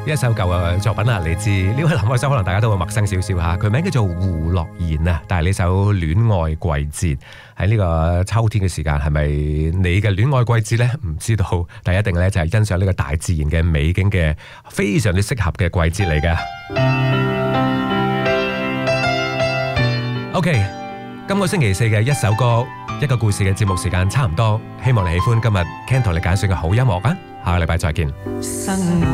一首舊嘅作品啊，嚟自呢位林海生，可能大家都會陌生少少嚇。佢名叫做胡樂妍啊，但係呢首《戀愛季節》喺呢個秋天嘅時間，係咪你嘅戀愛季節呢？唔知道，但係一定呢，就係欣賞呢個大自然嘅美景嘅非常之適合嘅季節嚟嘅。OK， 今個星期四嘅一首歌一個故事嘅節目時間差唔多，希望你喜歡今日 Ken 同你揀選嘅好音樂啊！下個禮拜再見。